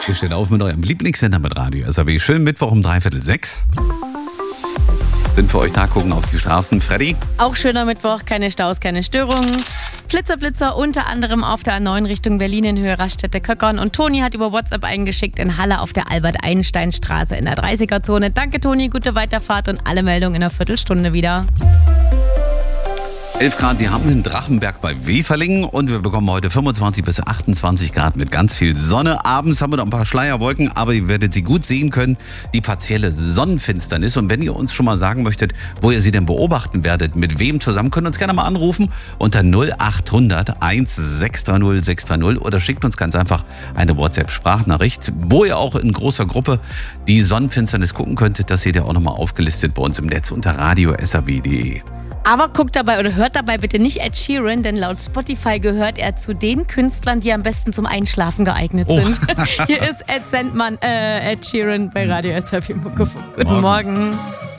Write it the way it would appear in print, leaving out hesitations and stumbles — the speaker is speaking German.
Wir stehen auf mit eurem Lieblingssender mit Radio SAW. Schönen Mittwoch um 5:45. Sind für euch da, gucken auf die Straßen. Freddy? Auch schöner Mittwoch, keine Staus, keine Störungen. Blitzer, unter anderem auf der A9 Richtung Berlin in Höhe Raststätte-Köckern. Und Toni hat über WhatsApp eingeschickt in Halle auf der Albert-Einstein-Straße in der 30er-Zone. Danke Toni, gute Weiterfahrt und alle Meldungen in einer Viertelstunde wieder. 11 Grad, die haben wir in Drachenberg bei Weferlingen und wir bekommen heute 25 bis 28 Grad mit ganz viel Sonne. Abends haben wir noch ein paar Schleierwolken, aber ihr werdet sie gut sehen können, die partielle Sonnenfinsternis. Und wenn ihr uns schon mal sagen möchtet, wo ihr sie denn beobachten werdet, mit wem zusammen, könnt ihr uns gerne mal anrufen unter 0800 1630 630 oder schickt uns ganz einfach eine WhatsApp-Sprachnachricht, wo ihr auch in großer Gruppe die Sonnenfinsternis gucken könntet. Das seht ihr auch nochmal aufgelistet bei uns im Netz unter radio.srb.de. Aber guckt dabei oder hört dabei bitte nicht Ed Sheeran, denn laut Spotify gehört er zu den Künstlern, die am besten zum Einschlafen geeignet sind. Hier ist Ed Sheeran bei Radio SAW. Guten Morgen.